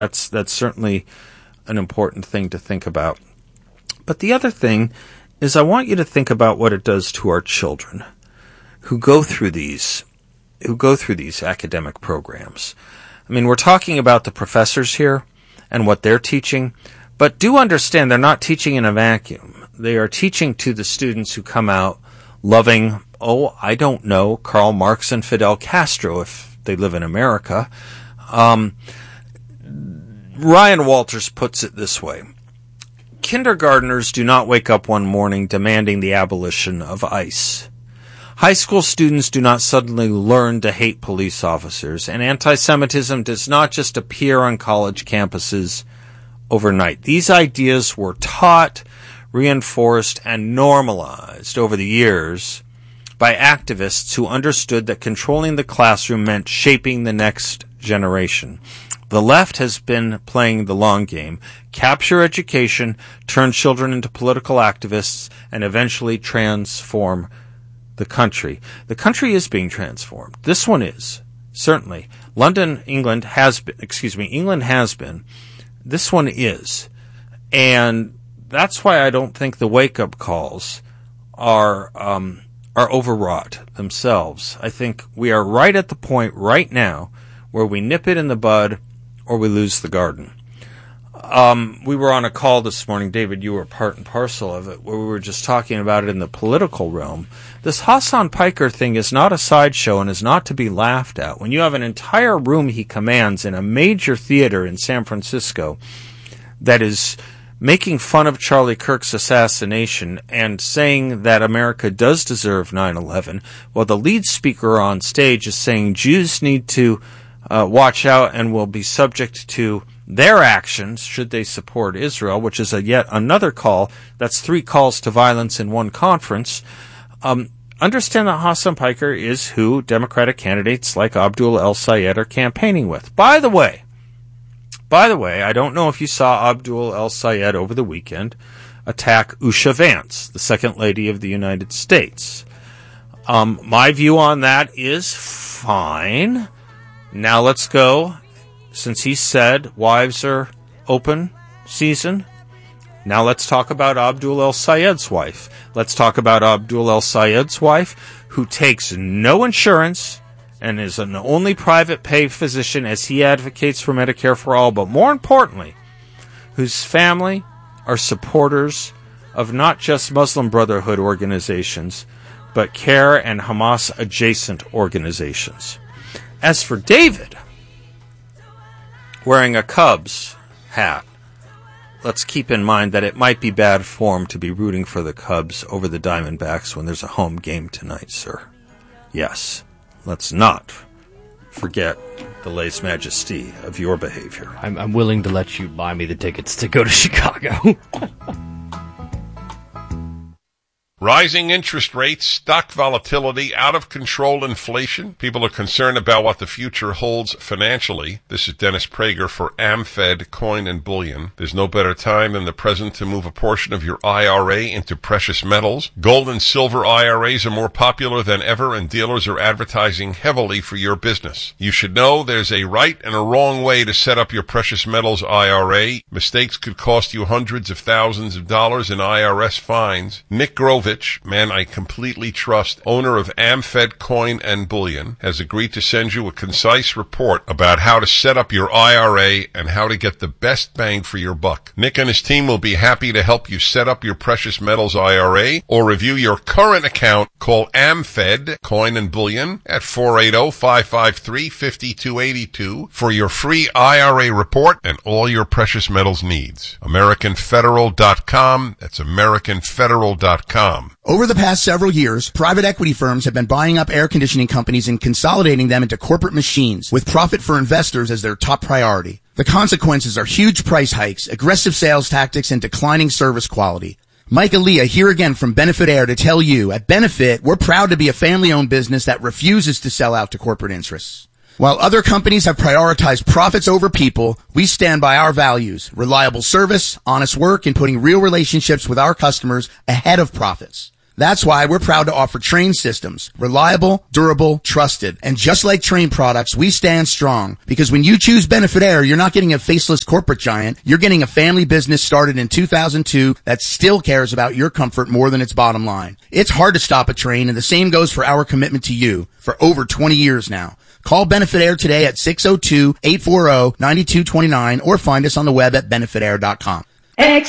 That's certainly an important thing to think about. But the other thing is I want you to think about what it does to our children who go through these academic programs. I mean, we're talking about the professors here and what they're teaching, but do understand they're not teaching in a vacuum. They are teaching to the students who come out loving, I don't know, Karl Marx and Fidel Castro if they live in America. Ryan Walters puts it this way. Kindergartners do not wake up one morning demanding the abolition of ICE. High school students do not suddenly learn to hate police officers, and anti-Semitism does not just appear on college campuses overnight. These ideas were taught, reinforced, and normalized over the years by activists who understood that controlling the classroom meant shaping the next generation. The left has been playing the long game, capture education, turn children into political activists, and eventually transform the country. The country is being transformed. This one is, certainly. England has been. This one is. And that's why I don't think the wake-up calls are overwrought themselves. I think we are right at the point right now where we nip it in the bud or we lose the garden. We were on a call this morning, David, you were part and parcel of it, where we were just talking about it in the political realm. This Hassan Piker thing is not a sideshow and is not to be laughed at. When you have an entire room he commands in a major theater in San Francisco that is making fun of Charlie Kirk's assassination and saying that America does deserve 9/11, while the lead speaker on stage is saying Jews need to watch out and will be subject to their actions should they support Israel, which is yet another call. That's 3 calls to violence in one conference. Understand that Hassan Piker is who Democratic candidates like Abdul El-Sayed are campaigning with. By the way, I don't know if you saw Abdul El-Sayed over the weekend attack Usha Vance, the Second Lady of the United States. My view on that is fine. Now let's go. Since he said wives are open season, now let's talk about Abdul El-Sayed's wife. Let's talk about Abdul El-Sayed's wife, who takes no insurance and is an only private pay physician as he advocates for Medicare for all, but more importantly, whose family are supporters of not just Muslim Brotherhood organizations, but CARE and Hamas-adjacent organizations. As for David, wearing a Cubs hat, let's keep in mind that it might be bad form to be rooting for the Cubs over the Diamondbacks when there's a home game tonight, sir. Yes, let's not forget the lèse majesté of your behavior. I'm willing to let you buy me the tickets to go to Chicago. Rising interest rates, stock volatility, out-of-control inflation. People are concerned about what the future holds financially. This is Dennis Prager for AmFed Coin and Bullion. There's no better time than the present to move a portion of your IRA into precious metals. Gold and silver IRAs are more popular than ever, and dealers are advertising heavily for your business. You should know there's a right and a wrong way to set up your precious metals IRA. Mistakes could cost you hundreds of thousands of dollars in IRS fines. Nick Grovich, man I completely trust, owner of AmFed Coin and Bullion, has agreed to send you a concise report about how to set up your IRA and how to get the best bang for your buck. Nick and his team will be happy to help you set up your precious metals IRA or review your current account. Call AmFed Coin and Bullion at 480-553-5282 for your free IRA report and all your precious metals needs. AmericanFederal.com. That's AmericanFederal.com. Over the past several years, private equity firms have been buying up air conditioning companies and consolidating them into corporate machines, with profit for investors as their top priority. The consequences are huge price hikes, aggressive sales tactics, and declining service quality. Mike Aaliyah here again from Benefit Air to tell you, at Benefit, we're proud to be a family-owned business that refuses to sell out to corporate interests. While other companies have prioritized profits over people, we stand by our values: reliable service, honest work, and putting real relationships with our customers ahead of profits. That's why we're proud to offer Trane systems. Reliable, durable, trusted. And just like Trane products, we stand strong. Because when you choose Benefit Air, you're not getting a faceless corporate giant. You're getting a family business started in 2002 that still cares about your comfort more than its bottom line. It's hard to stop a Trane, and the same goes for our commitment to you for over 20 years now. Call Benefit Air today at 602-840-9229 or find us on the web at benefitair.com.